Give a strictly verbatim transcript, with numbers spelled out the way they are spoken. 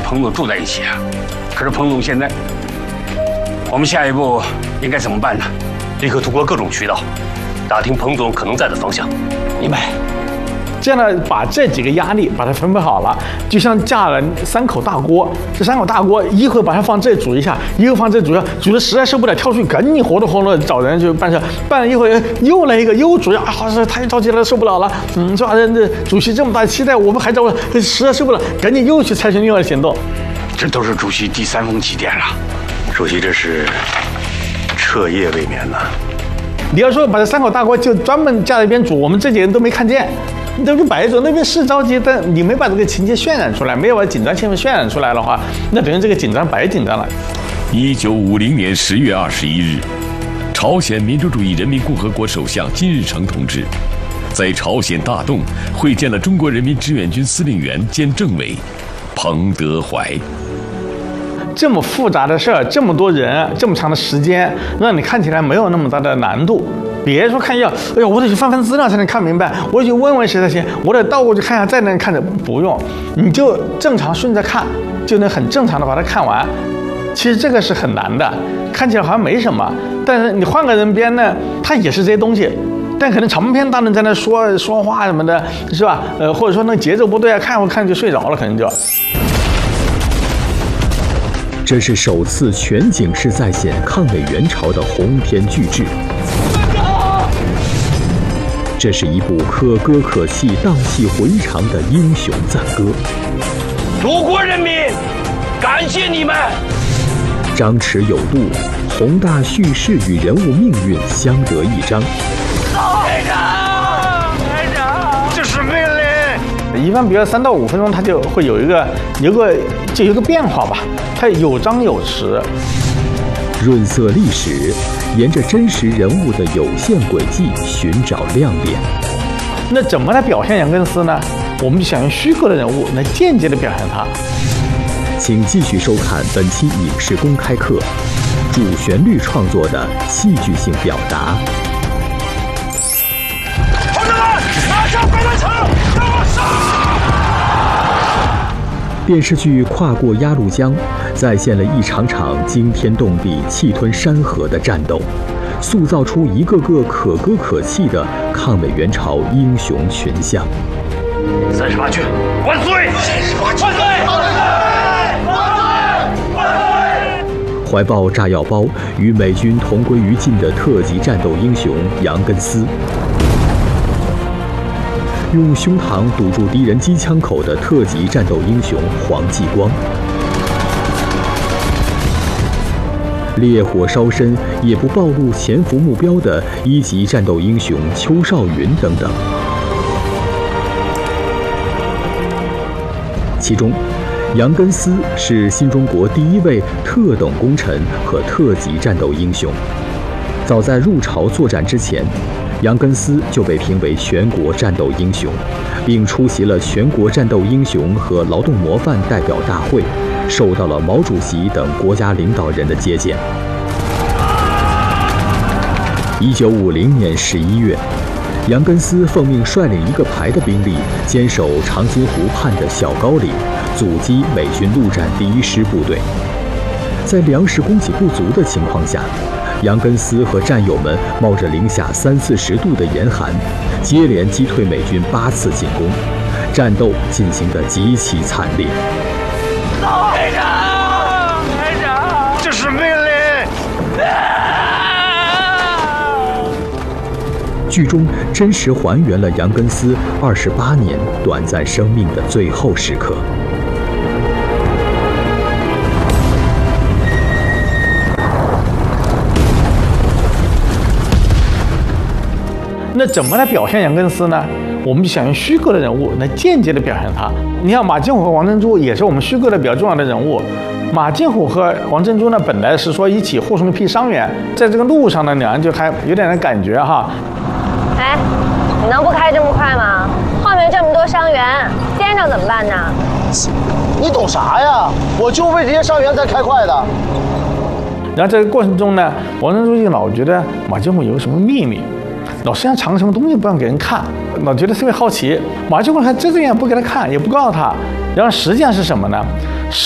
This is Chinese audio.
彭总住在一起啊。可是彭总现在，我们下一步应该怎么办呢？ 立刻通过各种渠道，打听彭总可能在的方向。 明白。 这样呢，把这几个压力把它分配好了，就像架了三口大锅。这三口大锅，一会儿把它放这煮一下，一会儿放这煮一下，煮的实在受不了，跳出去赶紧活动活动找人去办事。办了一会儿，又来一个，又煮呀，啊，太着急了，受不了了。嗯，是吧？这主席这么大期待，我们还找我，实在受不了，赶紧又去采取另外的行动。 这都是主席第三封急电了。 主席这是彻夜未眠呢。 你要说把这三口大锅就专门架在一边煮，我们这几个人都没看见。你都是摆着，那边是着急，但你没把这个情节渲染出来，没有把紧张气氛渲染出来的话，那等于这个紧张白紧张了。 一九五零年十月二十一日，朝鲜民主主义人民共和国首相金日成同志在朝鲜大洞会见了中国人民志愿军司令员兼政委彭德怀。 这么复杂的事儿，这么多人，这么长的时间，让你看起来没有那么大的难度。别说看药，哎呀，我得去翻翻资料才能看明白，我得去问问谁才行，我得倒过去看一下再能看着。不用，你就正常顺着看，就能很正常的把它看完。其实这个是很难的，看起来好像没什么，但是你换个人编呢，他也是这些东西，但可能长篇大论在那说说话什么的，是吧？呃，或者说那节奏不对啊，看我看就睡着了，可能就。 这是首次全景式再现抗美援朝的鸿篇巨制。这是一部可歌可泣、荡气回肠的英雄赞歌。 祖国人民，感谢你们！ 张弛有度，宏大叙事与人物命运相得益彰。 排长，排长，这是命令。 一般比如三到五分钟，它就会有一个有个就有一个变化吧，它有张有弛。 润色历史，沿着真实人物的有限轨迹寻找亮点。 那怎么来表现杨根思呢？我们就想用虚构的人物来间接的表现他。 请继续收看本期影视公开课，主旋律创作的戏剧性表达。 同志们，马上回来城，让我杀！ 电视剧《跨过鸭绿江》再现了一场场惊天动地、气吞山河的战斗，塑造出一个个可歌可泣的抗美援朝英雄群像。 三十八军万岁！三十八军万岁！万岁！万岁！ 怀抱炸药包与美军同归于尽的特级战斗英雄杨根思，用胸膛堵住敌人机枪口的特级战斗英雄黄继光，烈火烧身也不暴露潜伏目标的一级战斗英雄邱少云等等。其中，杨根思是新中国第一位特等功臣和特级战斗英雄。早在入朝作战之前，杨根思就被评为全国战斗英雄，并出席了全国战斗英雄和劳动模范代表大会，受到了毛主席等国家领导人的接见。一九五零年十一月，杨根思奉命率领一个排的兵力，坚守长津湖畔的小高岭，阻击美军陆战第一师部队。在粮食供给不足的情况下，杨根思和战友们冒着零下三四十度的严寒，接连击退美军八次进攻，战斗进行得极其惨烈。 排长，排长，这是命令！ 剧中真实还原了杨根思二十八年短暂生命的最后时刻。 那怎么来表现杨根思呢？我们就想用虚构的人物来间接的表现他。你像马金虎和王珍珠也是我们虚构的比较重要的人物。马金虎和王珍珠呢，本来是说一起护送一批伤员，在这个路上呢，两人就还有点点感觉哈。 哎，你能不开这么快吗？后面这么多伤员，颠着怎么办呢？ 你懂啥呀？我就为这些伤员才开快的。 然后在这个过程中呢，王珍珠就老觉得马金虎有什么秘密。老身上藏什么东西不让给人看，老觉得特别好奇。马金虎还遮着眼不给他看，也不告诉他。然后实际上是什么呢？